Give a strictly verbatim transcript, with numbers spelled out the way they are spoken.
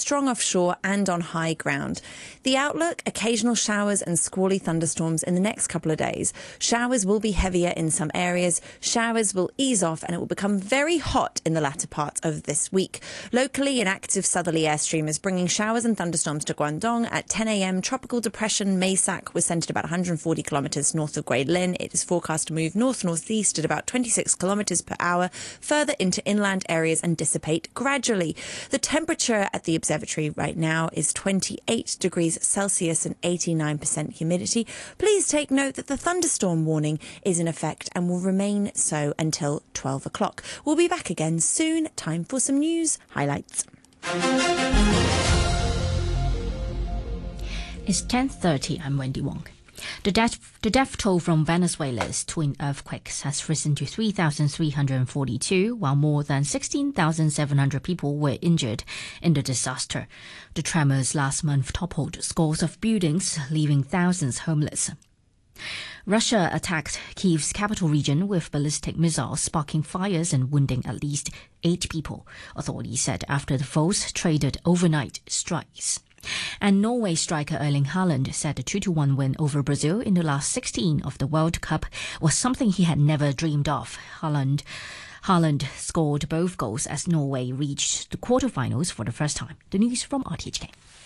strong offshore and on high ground. The outlook, occasional showers and squally thunderstorms in the next couple of days. Showers will be heavier in some areas. Showers will ease off and it will become very hot in the latter part of this week. Locally, an active southerly airstream is bringing showers and thunderstorms to Guangdong. At ten a m, tropical depression Maysak was centred about one hundred forty kilometres north of Guilin. It is forecast to move north-northeast at about twenty-six kilometres per hour, further into inland areas and dissipate gradually. The temperature at the observatory right now is twenty-eight degrees Celsius and eighty-nine percent humidity. Please take note that the thunderstorm warning is in effect and will remain so until twelve o'clock. We'll be back again soon. Time for some news highlights. It's ten thirty. I'm Wendy Wong. The death, the death toll from Venezuela's twin earthquakes has risen to three thousand three hundred forty-two, while more than sixteen thousand seven hundred people were injured in the disaster. The tremors last month toppled scores of buildings, leaving thousands homeless. Russia attacked Kyiv's capital region with ballistic missiles, sparking fires and wounding at least eight people, authorities said after the foes traded overnight strikes. And Norway striker Erling Haaland said a two to one win over Brazil in the last sixteen of the World Cup was something he had never dreamed of. Haaland, Haaland scored both goals as Norway reached the quarterfinals for the first time. The news from R T H K.